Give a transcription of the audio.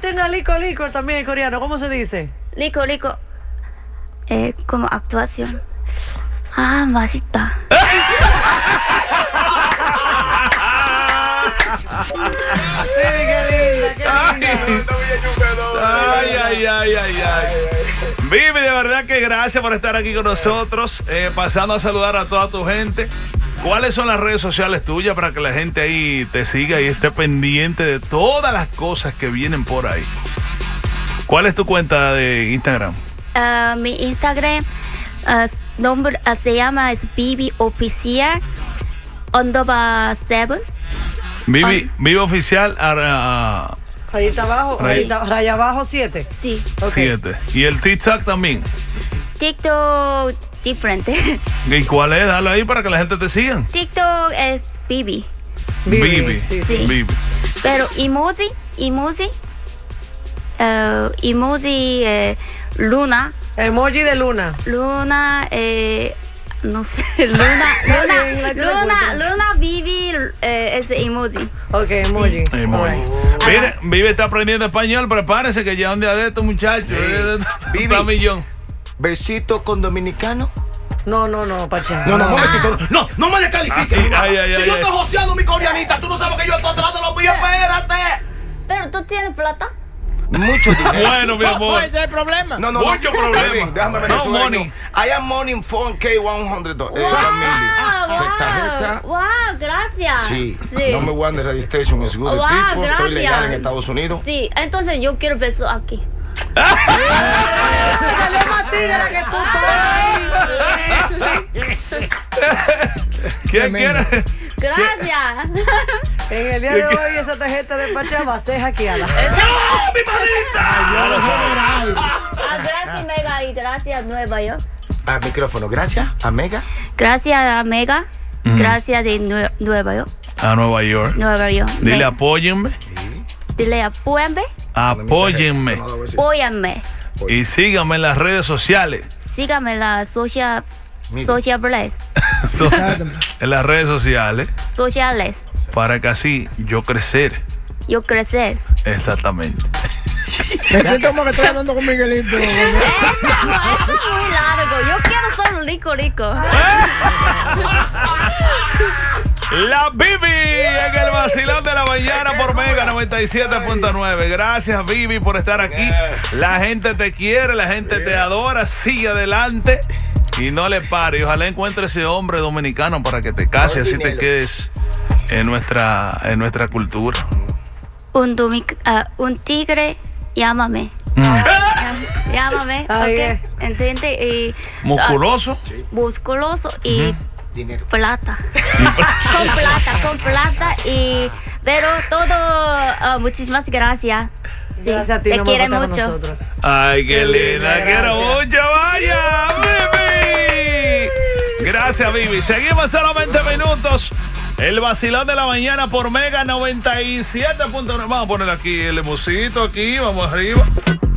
parecen a Lico Lico también en coreano. ¿Cómo se dice? Lico, Lico. Como actuación. 아, 맛있다. Sí, qué linda. Ay. Vivi, de verdad que gracias por estar aquí con nosotros. Pasando a saludar a toda tu gente. ¿Cuáles son las redes sociales tuyas para que la gente ahí te siga y esté pendiente de todas las cosas que vienen por ahí? ¿Cuál es tu cuenta de Instagram? Mi Instagram nombre se llama Vivi Oficial _7. Vivi Oficial Rayita abajo, raya abajo 7. Sí. 7. ¿Y el TikTok también? TikTok diferente. ¿Y cuál es? Dale ahí para que la gente te siga. TikTok es Vivi. Vivi. Sí. Vivi. Pero emoji Luna. Emoji de luna. Luna, no sé, Luna Vivi es emoji. Ok, emoji. Mire, Vivi está aprendiendo español, prepárese que ya un día de estos muchachos. Vivi. Está millón. ¿Besito con dominicano? No, Pachá. No, momentito. No me descalifiques. Si yo estoy joseando mi coreanita, tú no sabes que yo estoy atrás de los míos. Espérate. Pero tú tienes plata. Mucho dinero. Bueno, mi amor. Ese es el problema. No. Mucho problema. Déjame ver No eso. money. I am money in 4K $100. Tarjeta. Wow, gracias. Sí. Number one de registration is good. Wow, People. gracias. Estoy legal en Estados Unidos. Sí, entonces yo quiero beso aquí. Salió más tigre que tú ¿Quién quiere? Gracias. En el día de hoy esa tarjeta de Pachá va a ser hackeada. ¡No, mi manita! Gracias Mega y gracias Nueva York. Al micrófono. Gracias a Mega. Gracias a Mega. Gracias de Nueva York. A Nueva York. Nueva York. Dile apóyenme. Dile apóyenme. Apóyenme. Apóyenme. Y síganme en las redes sociales. Síganme en la social blast. En las redes sociales. Sociales. Para que así yo crecer. Yo crecer. Exactamente. Me siento como que estoy hablando con Miguelito. Esto es muy largo. Yo quiero ser rico. La Vivi en el vacilón de la mañana por Mega 97.9. Gracias, Vivi, por estar aquí. La gente te quiere, la gente te adora. Sigue adelante y no le pare. Ojalá encuentre ese hombre dominicano para que te case, así te quedes en nuestra cultura. Un tigre, llámame. Llámame, Ay, ok. ¿Entiendes? Y Musculoso. musculoso y Dinero. plata. con plata y pero todo muchísimas gracias. Sí, Gracias a ti, te no quiere me con mucho. nosotros. Ay, qué linda, linda, quiero gracias. mucho, vaya, Vivi. Gracias, Vivi. Seguimos solamente minutos. El vacilón de la mañana por Mega 97.9. Vamos a poner aquí el embocito aquí, vamos arriba.